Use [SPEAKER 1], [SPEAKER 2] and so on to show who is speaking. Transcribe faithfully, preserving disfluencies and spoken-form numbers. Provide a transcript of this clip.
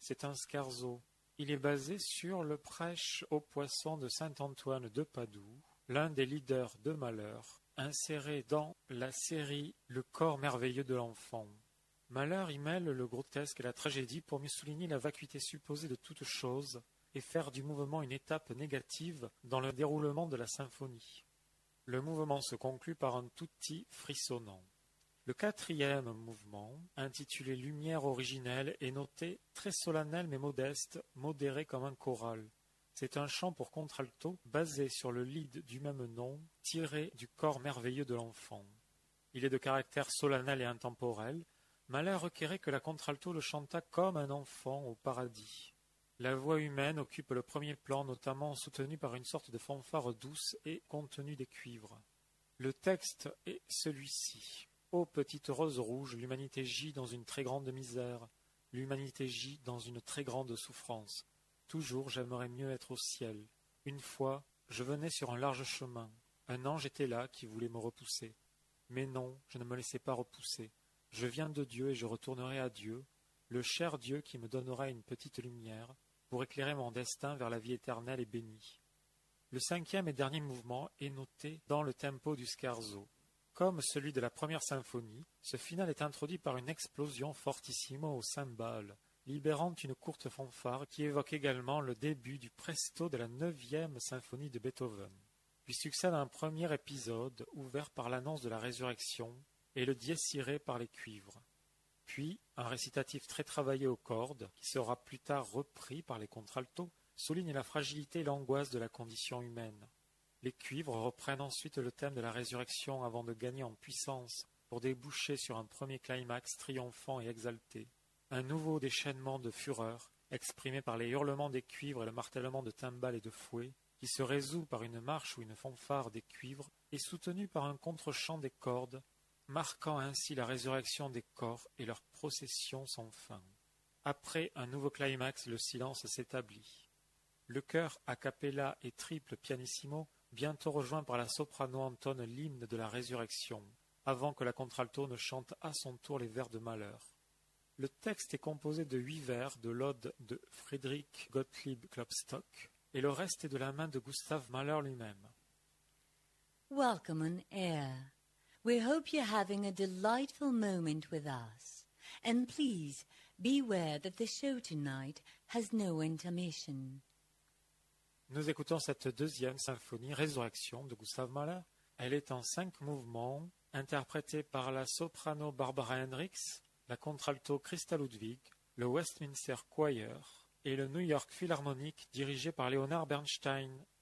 [SPEAKER 1] c'est un scherzo. Il est basé sur le Prêche aux poissons de saint Antoine de Padoue, l'un des leaders de Mahler, inséré dans la série Le corps merveilleux de l'enfant. Mahler y mêle le grotesque et la tragédie pour mieux souligner la vacuité supposée de toute chose et faire du mouvement une étape négative dans le déroulement de la symphonie. Le mouvement se conclut par un tutti frissonnant. Le quatrième mouvement, intitulé Lumière originelle, est noté très solennel mais modeste, modéré comme un choral. C'est un chant pour contralto basé sur le lied du même nom, tiré du corps merveilleux de l'enfant. Il est de caractère solennel et intemporel. Mahler requérait que la contralto le chantât comme un enfant au paradis. La voix humaine occupe le premier plan, notamment soutenue par une sorte de fanfare douce et contenue des cuivres. Le texte est celui-ci. Ô petite rose rouge, l'humanité gît dans une très grande misère, l'humanité gît dans une très grande souffrance. Toujours j'aimerais mieux être au ciel. Une fois, je venais sur un large chemin. Un ange était là qui voulait me repousser. Mais non, je ne me laissais pas repousser. Je viens de Dieu et je retournerai à Dieu, le cher Dieu qui me donnera une petite lumière pour éclairer mon destin vers la vie éternelle et bénie. Le cinquième et dernier mouvement est noté dans le tempo du scherzo. Comme celui de la première symphonie, ce final est introduit par une explosion fortissimo au cymbale, libérant une courte fanfare qui évoque également le début du presto de la neuvième symphonie de Beethoven. Puis succède un premier épisode ouvert par l'annonce de la résurrection et le dies irae par les cuivres. Puis un récitatif très travaillé aux cordes, qui sera plus tard repris par les contraltos, souligne la fragilité et l'angoisse de la condition humaine. Les cuivres reprennent ensuite le thème de la résurrection avant de gagner en puissance pour déboucher sur un premier climax triomphant et exalté. Un nouveau déchaînement de fureur, exprimé par les hurlements des cuivres et le martèlement de timbales et de fouets, qui se résout par une marche ou une fanfare des cuivres et soutenu par un contre-chant des cordes, marquant ainsi la résurrection des corps et leur procession sans fin. Après un nouveau climax, le silence s'établit. Le chœur a cappella et triple pianissimo, bientôt rejoint par la soprano, entonne l'hymne de la résurrection, avant que la contralto ne chante à son tour les vers de Mahler. Le texte est composé de huit vers de l'ode de Friedrich Gottlieb Klopstock, et le reste est de la main de Gustav Mahler lui-même.
[SPEAKER 2] Welcome on air. We hope you're having a delightful moment with us. And please, beware that the show tonight has no intermission.
[SPEAKER 1] Nous écoutons cette deuxième symphonie, Résurrection, de Gustav Mahler. Elle est en cinq mouvements, interprétée par la soprano Barbara Hendricks, la contralto Christa Ludwig, le Westminster Choir et le New York Philharmonic dirigé par Leonard Bernstein.